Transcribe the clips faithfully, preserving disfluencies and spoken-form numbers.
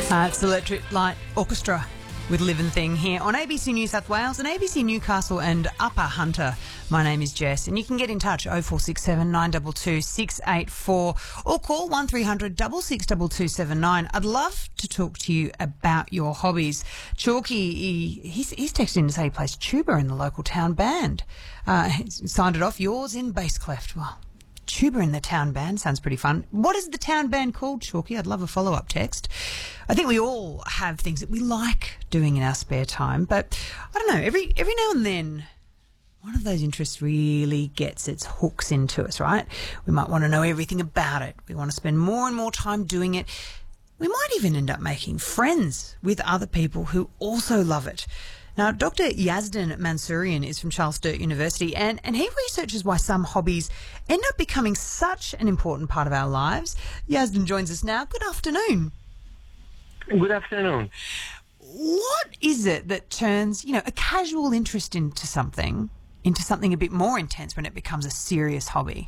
Uh, it's the Electric Light Orchestra with Living Thing here on A B C New South Wales and A B C Newcastle and Upper Hunter. My name is Jess, and you can get in touch oh four six seven, nine two two, six eight four or call one three hundred, six six two two seven nine. I'd love to talk to you about your hobbies. Chalky, he, he's, he's texted in to say he plays tuba in the local town band. Uh, he's signed it off, yours in bass clef. Well, tuba in the town band sounds pretty fun. What is the town band called, Chalky? I'd love a follow-up text. I think we all have things that we like doing in our spare time, but I don't know, every every now and then one of those interests really gets its hooks into us, right? We might want to know everything about it. We want to spend more and more time doing it. We might even end up making friends with other people who also love it. Now, Doctor Yazdan Mansourian is from Charles Sturt University, and, and he researches why some hobbies end up becoming such an important part of our lives. Yazdan joins us now. Good afternoon. Good afternoon. What is it that turns, you know, a casual interest into something into something a bit more intense when it becomes a serious hobby?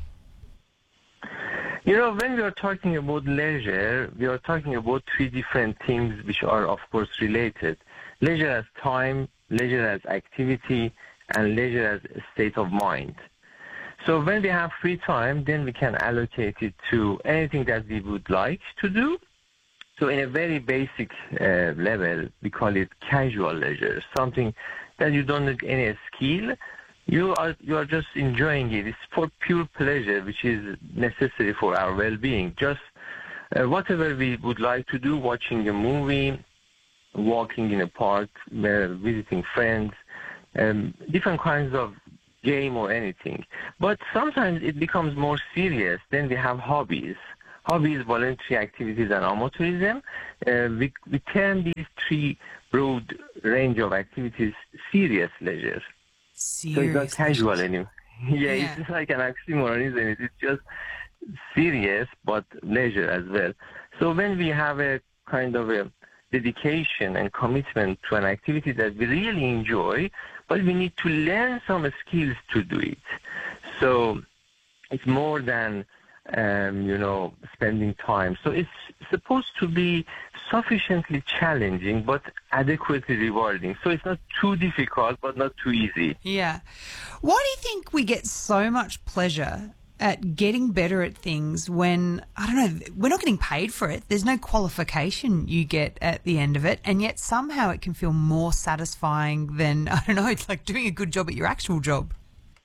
You know, when we are talking about leisure, we are talking about three different things which are, of course, related. Leisure as time, leisure as activity, and leisure as a state of mind. So when we have free time, then we can allocate it to anything that we would like to do. So in a very basic uh, level, we call it casual leisure, something that you don't need any skill. You are you are just enjoying it. It's for pure pleasure, which is necessary for our well-being. Just uh, whatever we would like to do, watching a movie, walking in a park, uh, visiting friends, um, different kinds of game or anything. But sometimes it becomes more serious. Then we have hobbies. Hobbies, voluntary activities, and amateurism. Uh, we, we term these three broad range of activities serious leisure. Serious. So it's not casual anymore. Yeah, Yeah. it's like an oxymoron, isn't it? It's just serious, but leisure as well. So when we have a kind of a dedication and commitment to an activity that we really enjoy, but we need to learn some skills to do it. So it's more than, um, you know, spending time. So it's supposed to be sufficiently challenging, but adequately rewarding. So it's not too difficult, but not too easy. Yeah. Why do you think we get so much pleasure at getting better at things when, I don't know, we're not getting paid for it? There's no qualification you get at the end of it, and yet somehow it can feel more satisfying than, I don't know, it's like doing a good job at your actual job.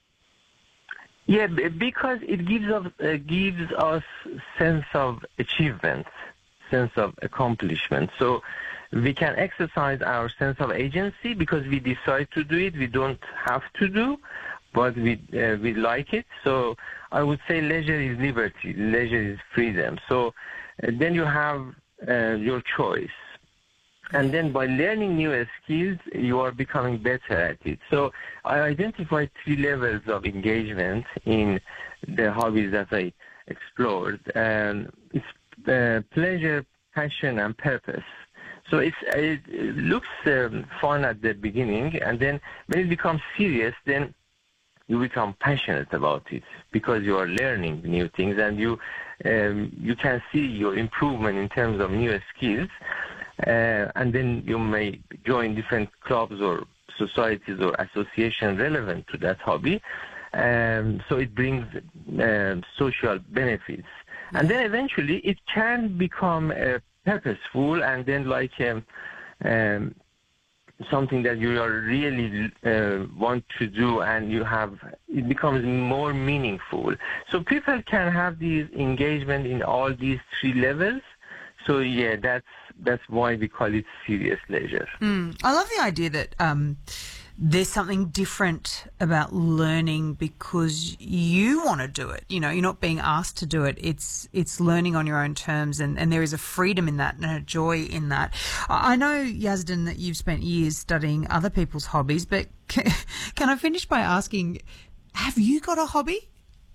Yeah, b- because it gives us uh, gives us sense of achievement, sense of accomplishment. So we can exercise our sense of agency because we decide to do it. We don't have to do, but we uh, we like it. So I would say leisure is liberty, leisure is freedom. So uh, then you have uh, your choice. And then by learning new skills, you are becoming better at it. So I identified three levels of engagement in the hobbies that I explored. Um, it's uh, pleasure, passion, and purpose. So it's, it looks um, fun at the beginning, and then when it becomes serious, then you become passionate about it because you are learning new things, and you um, you can see your improvement in terms of new skills. Uh, and then you may join different clubs or societies or associations relevant to that hobby. Um, so it brings uh, social benefits. And then eventually it can become uh, purposeful and then like um, um, something that you are really uh, want to do, and you have, it becomes more meaningful. So people can have these engagement in all these three levels. So yeah, that's that's why we call it serious leisure. Mm. I love the idea that um, there's something different about learning because you want to do it. You know, you're not being asked to do it. It's it's learning on your own terms, and, and there is a freedom in that and a joy in that. I know, Yazdan, that you've spent years studying other people's hobbies, but can, can I finish by asking, have you got a hobby?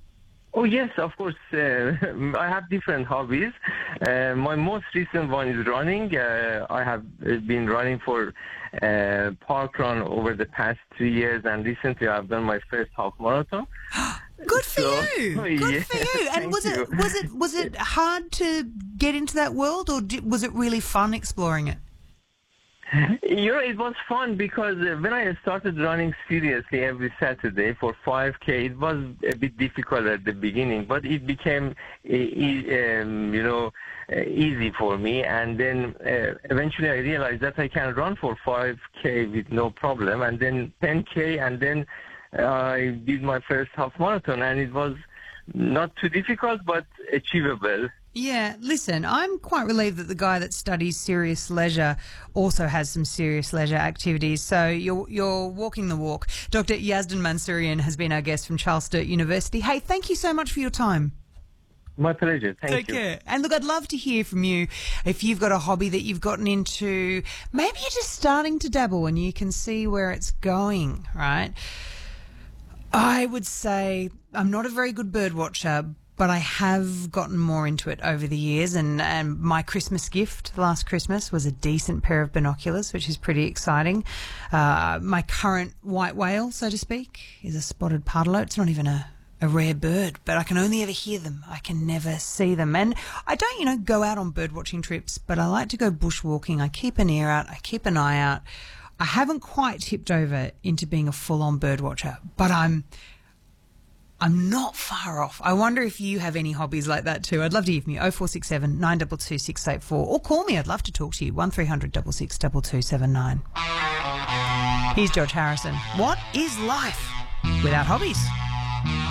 Oh, yes, of course. Uh, I have different hobbies. Uh, my most recent one is running. Uh, I have been running for uh, park run over the past three years, and recently I've done my first half marathon. Good for So, you. Good yeah, for you. And thank was it you. was it was it hard to get into that world, or did, was it really fun exploring it? You know, it was fun because uh, when I started running seriously every Saturday for five K, it was a bit difficult at the beginning, but it became, uh, e- um, you know, uh, easy for me. And then uh, eventually I realized that I can run for five K with no problem, and then ten K, and then uh, I did my first half marathon, and it was not too difficult, but achievable. Yeah, listen, I'm quite relieved that the guy that studies serious leisure also has some serious leisure activities. So you're you're walking the walk. Doctor Yazdan Mansourian has been our guest from Charles Sturt University. Hey, thank you so much for your time. My pleasure. Thank Take you. care. And look, I'd love to hear from you if you've got a hobby that you've gotten into. Maybe you're just starting to dabble and you can see where it's going, right? I would say I'm not a very good bird watcher, but I have gotten more into it over the years, and, and my Christmas gift last Christmas was a decent pair of binoculars, which is pretty exciting. Uh, my current white whale, so to speak, is a spotted pardalote. It's not even a, a rare bird, but I can only ever hear them. I can never see them. And I don't, you know, go out on bird watching trips, but I like to go bushwalking. I keep an ear out. I keep an eye out. I haven't quite tipped over into being a full-on bird watcher, but I'm... I'm not far off. I wonder if you have any hobbies like that too. I'd love to hear from you. oh four six seven, nine two two, six eight four. Or call me. I'd love to talk to you. one three hundred six six two two seven nine. Here's George Harrison. What is life without hobbies?